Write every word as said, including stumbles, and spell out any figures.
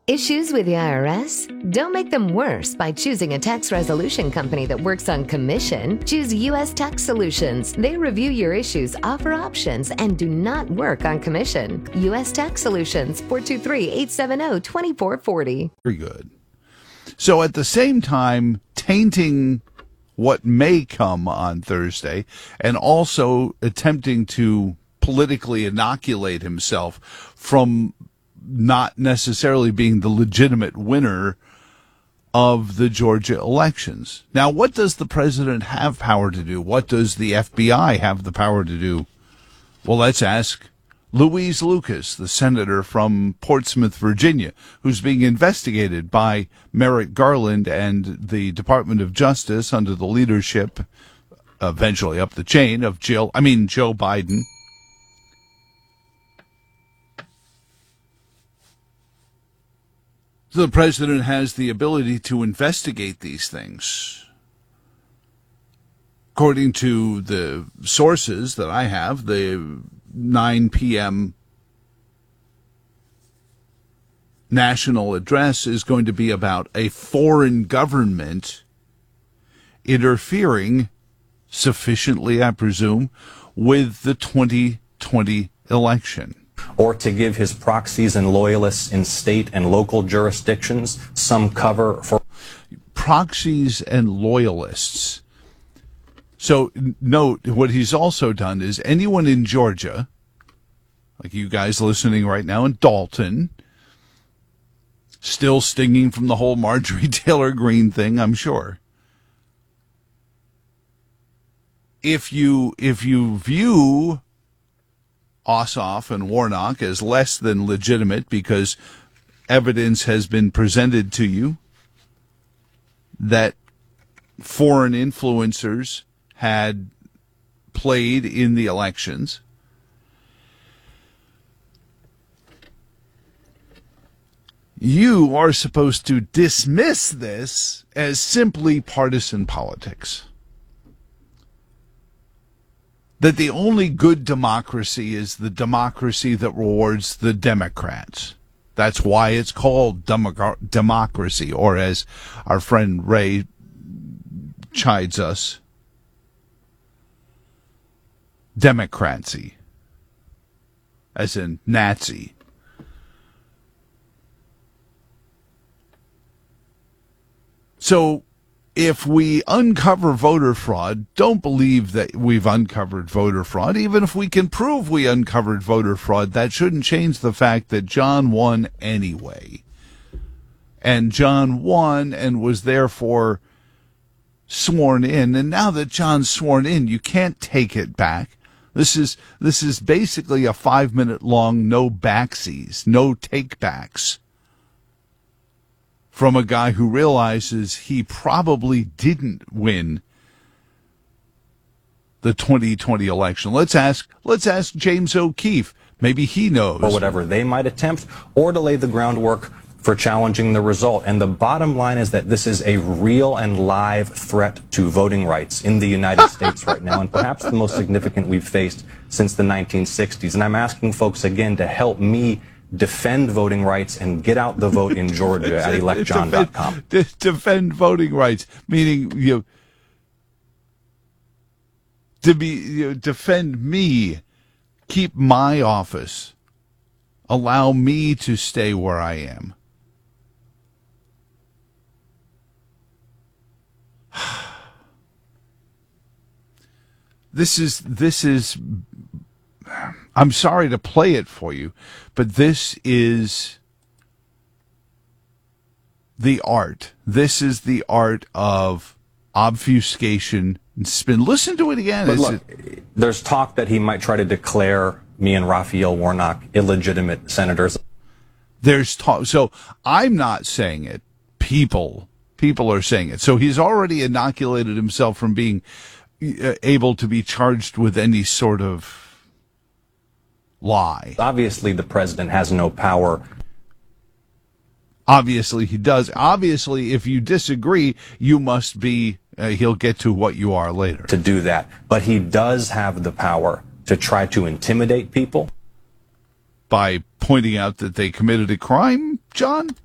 Issues with the I R S? Don't make them worse by choosing a tax resolution company that works on commission. Choose U S Tax Solutions. They review your issues, offer options, and do not work on commission. U S Tax Solutions, four two three, eight seven zero, two four four zero. Very good. So at the same time, tainting what may come on Thursday and also attempting to politically inoculate himself from not necessarily being the legitimate winner of the Georgia elections. Now, what does the president have power to do? What does the F B I have the power to do? Well, let's ask Louise Lucas, the senator from Portsmouth, Virginia, who's being investigated by Merrick Garland and the Department of Justice under the leadership, eventually up the chain, of Jill, I mean, Joe Biden. The president has the ability to investigate these things. According to the sources that I have, the nine p.m. national address is going to be about a foreign government interfering sufficiently, I presume, with the twenty twenty election. Or to give his proxies and loyalists in state and local jurisdictions some cover for proxies and loyalists. So note, what he's also done is anyone in Georgia, like you guys listening right now in Dalton, still stinging from the whole Marjorie Taylor Greene thing, I'm sure. If you if you view Ossoff and Warnock as less than legitimate because evidence has been presented to you that foreign influencers had played in the elections, you are supposed to dismiss this as simply partisan politics. That the only good democracy is the democracy that rewards the Democrats. That's why it's called democ- democracy, or as our friend Ray chides us, democracy, as in Nazi. So, if we uncover voter fraud, don't believe that we've uncovered voter fraud. Even if we can prove we uncovered voter fraud, that shouldn't change the fact that John won anyway. And John won and was therefore sworn in. And now that John's sworn in, you can't take it back. This is this is basically a five-minute long no backsies, no take-backs from a guy who realizes he probably didn't win the twenty twenty election. Let's ask let's ask James O'Keefe. Maybe he knows. Or whatever they might attempt, or to lay the groundwork for challenging the result. And the bottom line is that this is a real and live threat to voting rights in the United States right now, and perhaps the most significant we've faced since the nineteen sixties. And I'm asking folks again to help me defend voting rights and get out the vote in Georgia at elect john dot com. Defend, defend voting rights, meaning you know, to be you know, defend me, keep my office, allow me to stay where I am. This is this is. I'm sorry to play it for you, but this is the art. This is the art of obfuscation and spin. Listen to it again. But look, it... there's talk that he might try to declare me and Raphael Warnock illegitimate senators. There's talk. So I'm not saying it. People, people are saying it. So he's already inoculated himself from being able to be charged with any sort of lie. Obviously, the president has no power. Obviously, he does. Obviously, if you disagree, you must be, uh, he'll get to what you are later. To do that. But he does have the power to try to intimidate people. By pointing out that they committed a crime, John?